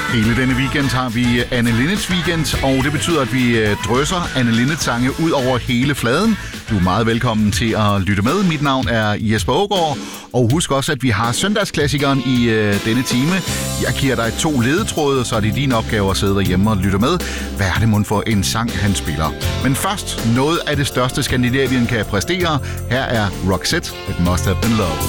Hele denne weekend har vi Anne Linnets weekend, og det betyder, at vi drøsser Anne Linnets sange ud over hele fladen. Du er meget velkommen til at lytte med. Mit navn er Jesper Aagaard, og husk også, at vi har søndagsklassikeren i denne time. Jeg giver dig 2 ledetråde, så er det din opgave at sidde derhjemme og lytte med. Hvad er det mon for en sang, han spiller? Men først noget af det største Skandinavien kan præstere. Her er Roxette, It Must Have Been Love.